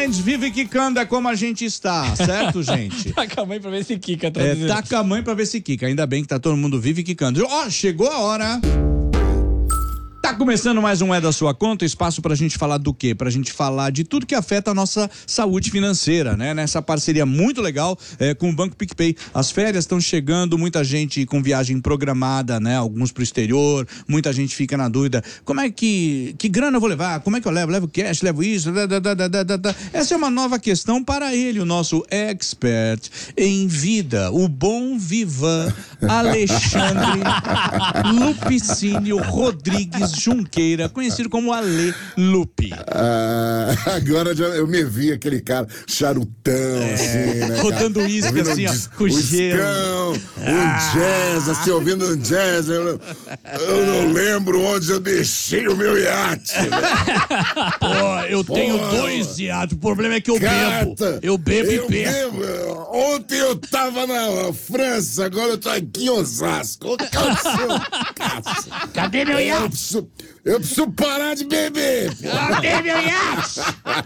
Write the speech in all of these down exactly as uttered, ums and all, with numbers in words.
Mendes, vive quicando, é como a gente está, certo, gente? Taca a mãe pra ver se quica, tá É, dizendo. taca a mãe pra ver se quica. Ainda bem que tá todo mundo vive quicando. Ó, oh, chegou a hora. Tá começando mais um É da Sua Conta, espaço pra gente falar do quê? Pra gente falar de tudo que afeta a nossa saúde financeira, né? Nessa parceria muito legal é, com o Banco PicPay. As férias estão chegando, muita gente com viagem programada, né? Alguns pro exterior, muita gente fica na dúvida, como é que, que grana eu vou levar? Como é que eu levo? Levo cash, levo isso? Da, da, da, da, da, da. Essa é uma nova questão para ele, o nosso expert em vida, o bom vivan Alexandre Lupicínio Rodrigues Junqueira, conhecido como Ale Lupe. Ah, agora já, eu me vi aquele cara charutão, é, assim, né? Rodando uísque assim, ó, com o gelo. Iscão, ah. um jazz, assim, ouvindo um jazz. Eu, eu não lembro onde eu deixei o meu iate. Pô, eu Pô, tenho dois iates, o problema é que eu bebo. Eu bebo eu e bebo. bebo. Ontem eu tava na França, agora eu tô aqui em Osasco. O que aconteceu? Cadê meu iate? Eu preciso, eu preciso parar de beber. Cadê meu iate?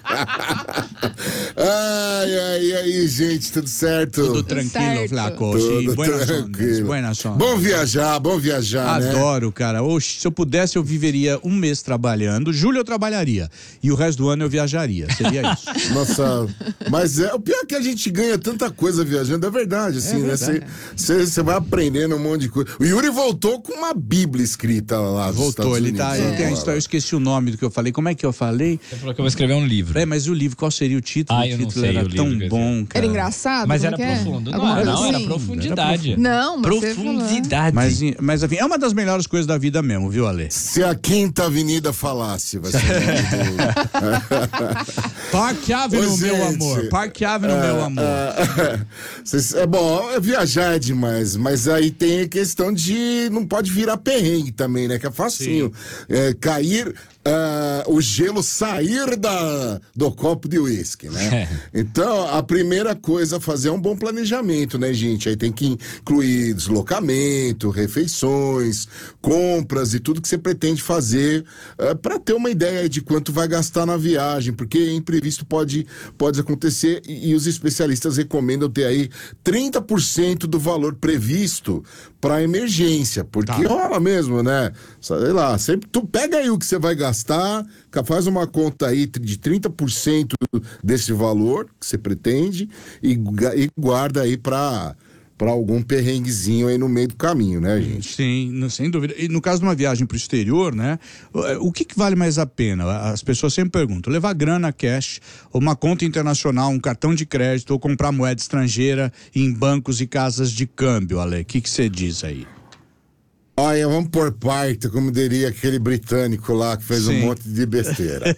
Ai, ai, e aí, gente, tudo certo? Tudo tranquilo, Flaco. Tudo Buenas tranquilo. Buenas Bom viajar, bom viajar, né? Adoro, cara. Oxe, se eu pudesse, eu viveria um mês trabalhando. Julho eu trabalharia. E o resto do ano eu viajaria. Seria isso. Nossa, mas é o pior é que a gente ganha tanta coisa viajando, é verdade, assim, é verdade. né? Você vai aprendendo um monte de coisa. O Yuri voltou com uma Bíblia escrita lá nos Voltou, ele Estados tá. Unidos, Ele tem a história, eu esqueci o nome do que eu falei. Como é que eu falei? Você falou que eu vou escrever um livro. É, mas o livro, qual seria o título? Ah, o eu título não sei, era o tão livro, bom, cara. Era engraçado? Mas como era que é? profundo. Não, Alguma era, coisa não, era assim? profundidade. Não, mas você Profundidade. Mas, mas enfim, é uma das melhores coisas da vida mesmo, viu, Ale? Se a Quinta Avenida falasse, vai ser o nome do... Park Avenue, Ô, meu gente, amor. Park Avenue, é, meu amor. É, é bom, viajar é demais, mas aí tem a questão de não pode virar perrengue também, né? Que é facinho. É, cair, uh, o gelo sair da, do copo de uísque, né? É. Então, a primeira coisa a fazer é um bom planejamento, né, gente? Aí tem que incluir deslocamento, refeições, compras e tudo que você pretende fazer uh, para ter uma ideia de quanto vai gastar na viagem, porque imprevisto pode, pode acontecer e, e os especialistas recomendam ter aí trinta por cento do valor previsto para emergência, porque tá. rola mesmo, né? Sei lá, sempre tu pega aí o que você vai gastar, faz uma conta aí de trinta por cento desse valor que você pretende e, e guarda aí para para algum perrenguezinho aí no meio do caminho, né, gente? Sim, no, sem dúvida. E no caso de uma viagem para o exterior, né, o que, que vale mais a pena? As pessoas sempre perguntam, levar grana cash, uma conta internacional, um cartão de crédito ou comprar moeda estrangeira em bancos e casas de câmbio, Ale? O que você diz aí? Olha, vamos por parte, como diria aquele britânico lá que fez Sim. um monte de besteira.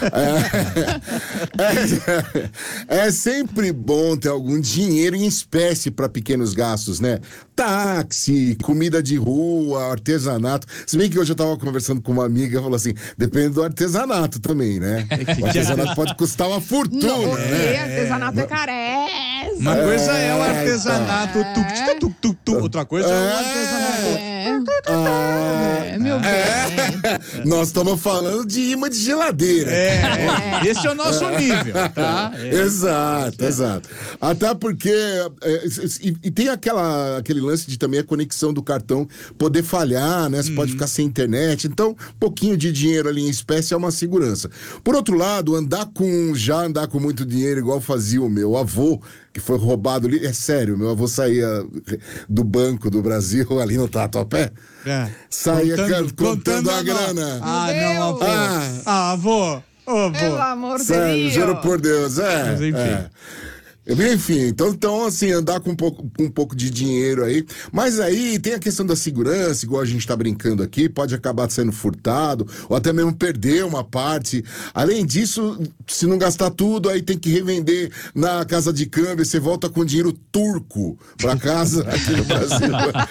é, é, é sempre bom ter algum dinheiro em espécie para pequenos gastos, né? Táxi, comida de rua, artesanato. Se bem que hoje eu tava conversando com uma amiga e falou assim, depende do artesanato também, né? O artesanato pode custar uma fortuna, Não, né? é, artesanato é carésimo. Uma coisa é o É, artesanato, então. tuc, tuc, tuc, tuc, outra coisa é, é o artesanato. É. Ah, É, meu bem. é. Nós estamos falando de imã de geladeira. É, é, esse é o nosso nível, tá? É. Exato, exato. Até porque é, e, e tem aquela, aquele lance de também a conexão do cartão poder falhar, né? Você uhum. pode ficar sem internet. Então, um pouquinho de dinheiro ali em espécie é uma segurança. Por outro lado, andar com já andar com muito dinheiro, igual fazia o meu avô, que foi roubado ali. É sério, meu avô saía do Banco do Brasil ali no Tatuapé. É. Saía contando, contando, contando a grana. Ah, não, avô. Ah, ah avô. Oh, avô. Pelo amor de Deus. Sério, juro por Deus. É. Mas enfim. É. Enfim, então, então assim, andar com um, pouco, com um pouco de dinheiro aí. Mas aí tem a questão da segurança, igual a gente tá brincando aqui, pode acabar sendo furtado, ou até mesmo perder uma parte. Além disso, se não gastar tudo, aí tem que revender na casa de câmbio, você volta com dinheiro turco pra casa aqui no Brasil.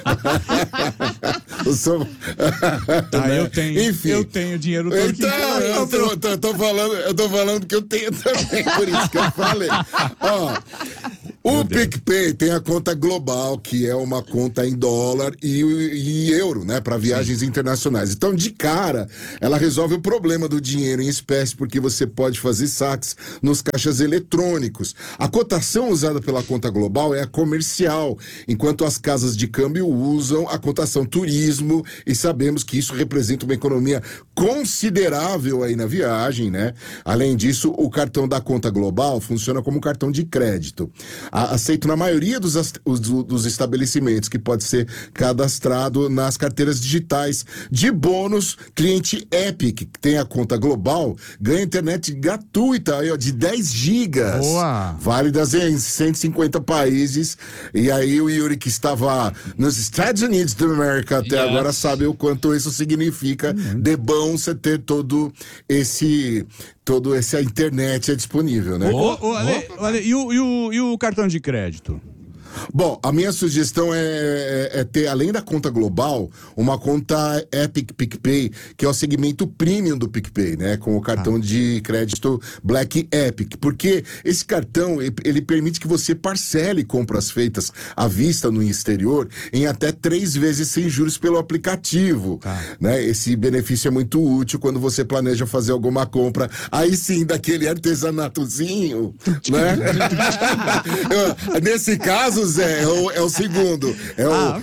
eu, sou... ah, eu tenho. Enfim. Eu tenho dinheiro turco. Então, eu tô, tô, tô falando, eu tô falando que eu tenho também, por isso que eu falei. Ó, O PicPay tem a conta global, que é uma conta em dólar e, e euro, né? Para viagens Sim. internacionais. Então, de cara, ela resolve o problema do dinheiro em espécie, porque você pode fazer saques nos caixas eletrônicos. A cotação usada pela conta global é a comercial, enquanto as casas de câmbio usam a cotação turismo, e sabemos que isso representa uma economia considerável aí na viagem, né? Além disso, o cartão da conta global funciona como cartão de crédito. Aceito na maioria dos, dos estabelecimentos, que pode ser cadastrado nas carteiras digitais. De bônus, cliente Epic, que tem a conta global, ganha internet gratuita aí, ó, de dez gigas. Boa. Válidas em cento e cinquenta países. E aí o Yuri, que estava nos Estados Unidos da América até yes. agora, sabe o quanto isso significa. Uhum. De bom você ter todo esse... Toda essa internet é disponível, né? Ô, ô, Ale, Ale, e, o, e, o, e o cartão de crédito? Bom, a minha sugestão é, é, é ter, além da conta global, uma conta Epic PicPay, que é o segmento premium do PicPay, né? Com o cartão ah. de crédito Black Epic. Porque esse cartão, ele permite que você parcele compras feitas à vista no exterior em até três vezes sem juros pelo aplicativo. Ah. Né? Esse benefício é muito útil quando você planeja fazer alguma compra, aí sim, daquele artesanatozinho, né? Nesse caso, Zé, é o, é o segundo. É o. Ah,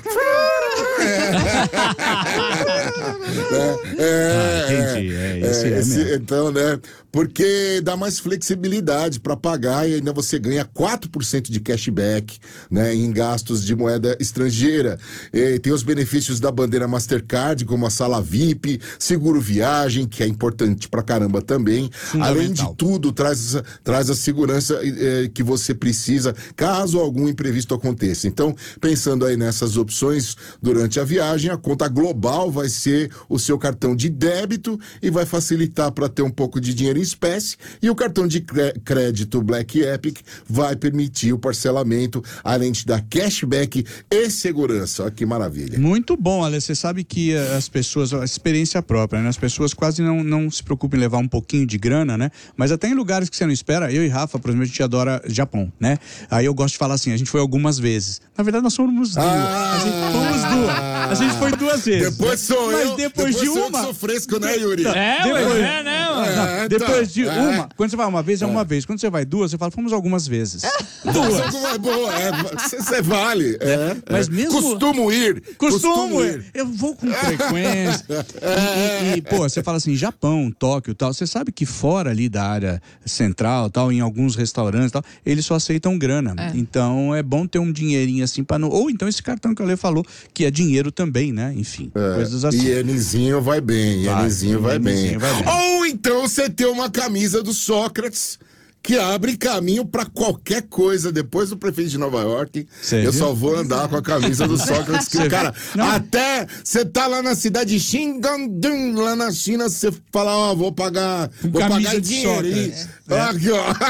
é, é, ah, entendi. É, esse é, é esse, então, né? Porque dá mais flexibilidade para pagar e ainda você ganha quatro por cento de cashback, né, em gastos de moeda estrangeira. E tem os benefícios da bandeira Mastercard, como a sala V I P, seguro viagem, que é importante pra caramba também. Além de tudo, traz, traz a segurança eh, que você precisa caso algum imprevisto aconteça. Então, pensando aí nessas opções durante a viagem, a conta global vai ser o seu cartão de débito e vai facilitar para ter um pouco de dinheiro em espécie, e o cartão de crédito Black Epic vai permitir o parcelamento, além de dar cashback e segurança. Olha que maravilha. Muito bom, Ale. Você sabe que as pessoas, a experiência própria, né? As pessoas quase não, não se preocupam em levar um pouquinho de grana, né? Mas até em lugares que você não espera, eu e Rafa, por exemplo, a gente adora Japão, né? Aí eu gosto de falar assim, a gente foi algumas vezes. Na verdade, nós fomos duas. Ah, a gente fomos duas. A gente foi duas vezes. Depois sou Mas eu. depois, depois de uma. Eu sou fresco, né, Yuri? É, depois, é, né, mano? É, depois tá, de é. uma. Quando você vai uma vez, é uma vez. Quando você vai duas, você fala, fomos algumas vezes. Duas. Alguma boa. Você é, vale. É, Mas é. mesmo. Costumo ir. Costumo, costumo ir. Eu vou com frequência. e, e, e, pô, você fala assim, Japão, Tóquio e tal. Você sabe que fora ali da área central, tal, em alguns restaurantes tal, eles só aceitam grana. É. Então é bom ter um dinheirinho assim para não. Ou então esse cartão que a Lê falou, que é dinheiro também, né? Enfim, é. coisas assim. Ienizinho vai bem, Ienizinho vai, vai, bem. vai bem. Ou então você ter uma camisa do Sócrates, que abre caminho pra qualquer coisa. Depois do prefeito de Nova York, Sério? eu só vou andar com a camisa do Sócrates. Que, cara, não. até você tá lá na cidade de Xingandun, lá na China, você fala, ó, oh, vou pagar, com vou camisa pagar de dinheiro. Sócrates. É. Aqui,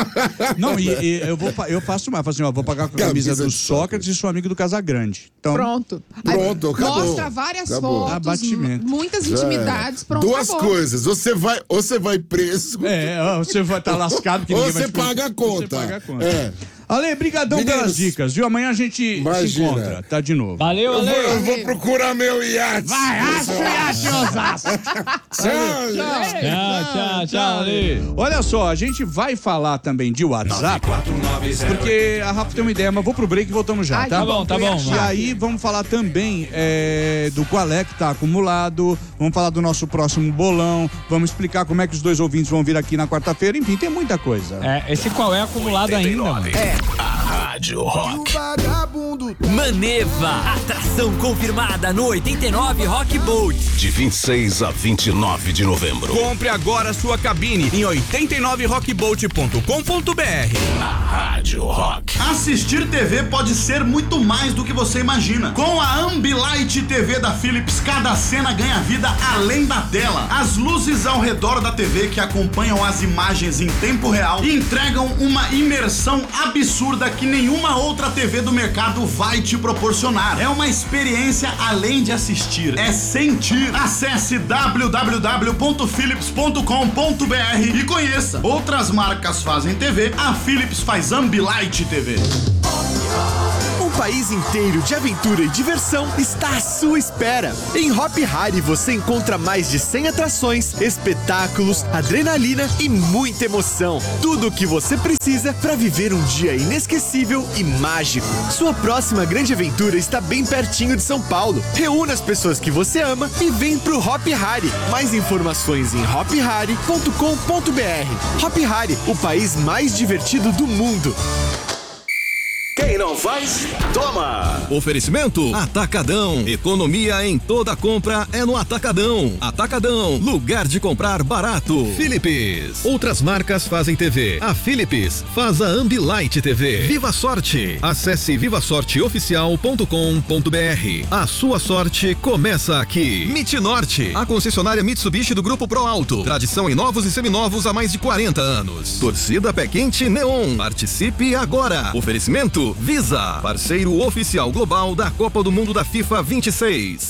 ó. Não, e, e eu, vou, eu faço mais, faço assim, ó, vou pagar com a camisa, camisa do Sócrates, Sócrates e sou amigo do Casagrande. Então, pronto. Pronto, acabou. Mostra várias acabou. fotos, Abatimento. muitas intimidades, pronto, Duas acabou. coisas, você vai, ou você vai preso. É, você vai estar tá lascado. Que ou ninguém você vai paga a conta. Você paga a conta. É. Ale, brigadão Meninos, pelas dicas, viu? Amanhã a gente imagina. se encontra, tá de novo. Valeu, eu Ale. Vou, eu vou procurar meu iate. Vai, acha o iate, Osasco. Tchau, tchau, tchau, tchau, Ale. Olha só, a gente vai falar também de WhatsApp, porque a Rafa tem uma ideia, mas vou pro break e voltamos já, Ai, tá? Tá bom, tá bom. E aí vamos falar também é, do qual é que tá acumulado, vamos falar do nosso próximo bolão, vamos explicar como é que os dois ouvintes vão vir aqui na quarta-feira, enfim, tem muita coisa. É, esse qual é acumulado ainda, mano? É. Rádio Rock. Maneva, atração confirmada no oitenta e nove Rock Boat. De vinte e seis a vinte e nove de novembro. Compre agora sua cabine em oitenta e nove rock boat ponto com ponto b r. Na Rádio Rock. Assistir T V pode ser muito mais do que você imagina. Com a Ambilight T V da Philips, cada cena ganha vida além da tela. As luzes ao redor da T V que acompanham as imagens em tempo real entregam uma imersão absurda que nenhuma outra T V do mercado vai te proporcionar. É uma experiência além de assistir, é sentir. Acesse w w w ponto philips ponto com ponto b r e conheça. Outras marcas fazem T V, a Philips faz Ambilight T V. Um país inteiro de aventura e diversão está à sua espera. Em Hop Hari você encontra mais de cem atrações, espetáculos, adrenalina e muita emoção. Tudo o que você precisa para viver um dia inesquecível e mágico. Sua próxima grande aventura está bem pertinho de São Paulo. Reúna as pessoas que você ama e vem pro Hop Hari. Mais informações em hop hari ponto com ponto b r. Hop Hari, o país mais divertido do mundo. Quem não faz, toma! Oferecimento Atacadão. Economia em toda compra é no Atacadão. Atacadão, lugar de comprar barato. Philips. Outras marcas fazem T V. A Philips faz a Ambilight T V. Viva Sorte. Acesse viva sorte oficial ponto com ponto b r. A sua sorte começa aqui. Mit Norte, a concessionária Mitsubishi do Grupo Pro Alto. Tradição em novos e seminovos há mais de quarenta anos. Torcida Pé Quente Neon. Participe agora. Oferecimento Visa, parceiro oficial global da Copa do Mundo da FIFA vinte e seis.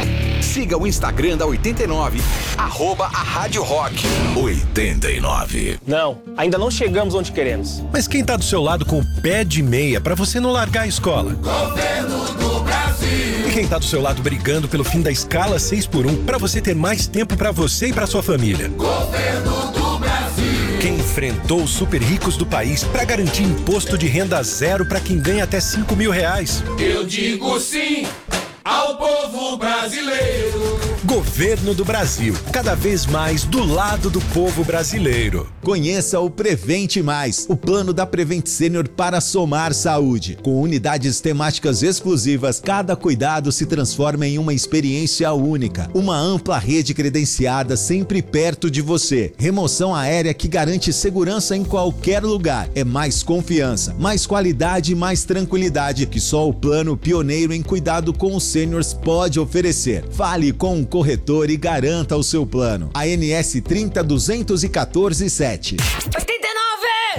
Siga o Instagram da oitenta e nove, arroba a Rádio Rock oitenta e nove. Não, ainda não chegamos onde queremos. Mas quem tá do seu lado com o pé de meia pra você não largar a escola? Governo do Brasil. E quem tá do seu lado brigando pelo fim da escala seis por um pra você ter mais tempo pra você e pra sua família? Governo do Brasil. Quem enfrentou os super ricos do país pra garantir imposto de renda zero pra quem ganha até cinco mil reais? Eu digo sim ao povo brasileiro. Governo do Brasil, cada vez mais do lado do povo brasileiro. Conheça o Prevente Mais, o plano da Prevent Senior para somar saúde. Com unidades temáticas exclusivas, cada cuidado se transforma em uma experiência única. Uma ampla rede credenciada sempre perto de você. Remoção aérea que garante segurança em qualquer lugar. É mais confiança, mais qualidade e mais tranquilidade que só o plano pioneiro em cuidado com os seniors pode oferecer. Fale com o corretor e garanta o seu plano. A N S trinta duzentos e quatorze sete. oitenta e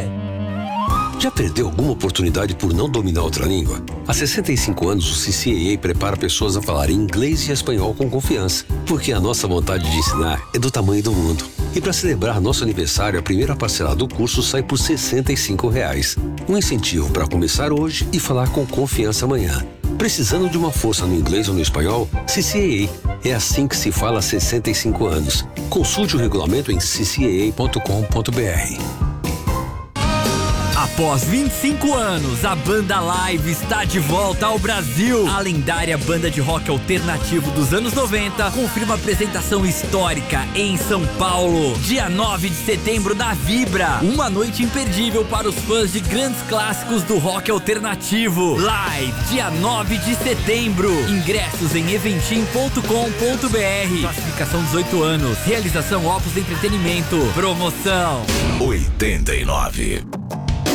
nove! Já perdeu alguma oportunidade por não dominar outra língua? Há sessenta e cinco anos, o C C A A prepara pessoas a falar inglês e espanhol com confiança, porque a nossa vontade de ensinar é do tamanho do mundo. E para celebrar nosso aniversário, a primeira parcela do curso sai por sessenta e cinco reais. Um incentivo para começar hoje e falar com confiança amanhã. Precisando de uma força no inglês ou no espanhol? C C A A. É assim que se fala há sessenta e cinco anos. Consulte o regulamento em c c a a ponto com ponto b r. Após vinte e cinco anos, a banda Live está de volta ao Brasil. A lendária banda de rock alternativo dos anos noventa confirma a apresentação histórica em São Paulo. Dia nove de setembro na Vibra. Uma noite imperdível para os fãs de grandes clássicos do rock alternativo. Live, dia nove de setembro. Ingressos em eventim ponto com ponto b r. Classificação dezoito anos. Realização Opus Entretenimento. Promoção oitenta e nove.